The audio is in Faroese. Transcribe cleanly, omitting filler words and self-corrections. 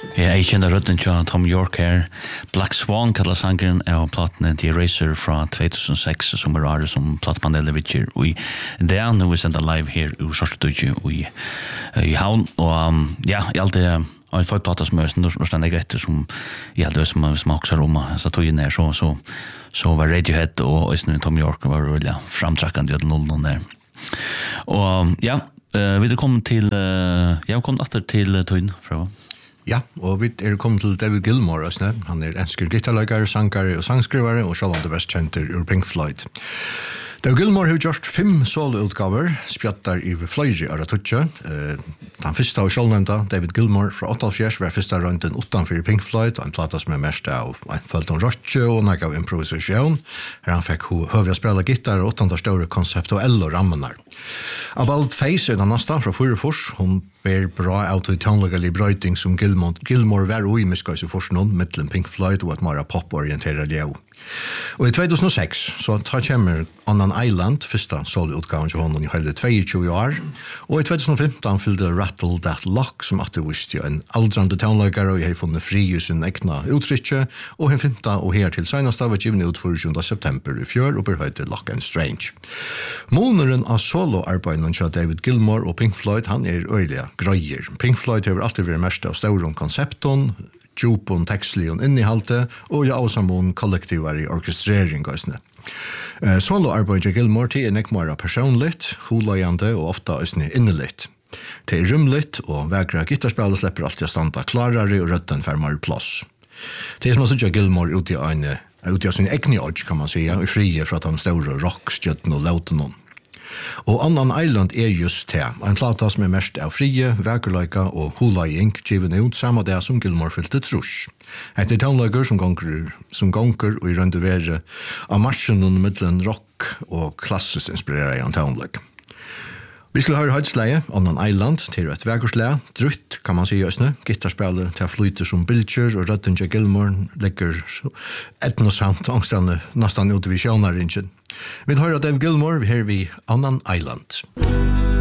Jeg kjenner rødden til Tom York her. Black Swan kallar sangeren av plattene The Eraser fra 2006, som året som plattpanelet vittjer. Og det nå vi sender live her i Sortedøyge i Havn. Og ja, jeg alltid en forplatta som er norsk etter som jeg alltid som smaksar om. Så tog jeg ned så var Radiohead og Tom York var veldig framtrakkende i noen der. Og ja, vi kom til jeg kom atter til Tøyen fra. Ja, og vi kommet til David Gilmour. Han ensker gitarleikare, sangare og sangskrivare, og selv om det best kjenter ur Pink Floyd. David Gilmour har gjort 5 soloutgaver, spjattar i flere av tutsi. Den første av sjølvnevnda, David Gilmour fra 88, var første runden utanfor Pink Floyd, en plata som mest av en Fulton Roche og nek av improvisasjon, her han fikk høvja spela gitar og 8 større konseptuelle rammenar. About Face den nästan från Furufors, hon ber bra av till tonlegalig bröjting som Gilmour var oimiska i forskningen mittlen Pink Floyd och ett mera pop-orienterad ljud. Och i 2006 så kommer On an Island, första soloutgåvan till honom i hela 22 år. Och i 2015 fyllde Rattle That Lock som att det visste en aldrande tonlegare och jag har funnit fri i sin egna uttrycke. Och han finta och här till senaste var given ut för 7 september i fjör och berhöjde Lock and Strange. Månaren av soloarbeiden till David Gilmour och Pink Floyd han öjliga grejer. Pink Floyd har alltid varit mest av stora koncepton, djupon, textlion, innehalte og ja, avsamon kollektivar i orkestrering. Soloarbeid til Gilmour til nekmara personligt, hulajande og ofta innelitt. Det rymligt, og vegra gitarspillet slipper alltid standa klarare og rødden fermar plass. Det som også Gilmour ut i sin egni odds, kan man säga, i frie fra de store rockstjøtten og lautenon. Og On an Island just det, en plata som mest av frie, vekerleika og hulajing, given ut samme det som Gilmour fylte trus. Et tonlager som gonger og i rundt vere av marsjonen mittlen rock og klassisk inspirerer en tonlag. Vi skulle høre høydsleie, On an Island, til et vekersleie, drutt, kan man si jøsne, gitarspillet til flyter som bilder, og rødden til Gilmour legger etnosamt angstande, nesten ut i visjonaringen. Vi hører David Gilmour, her vi On an Island.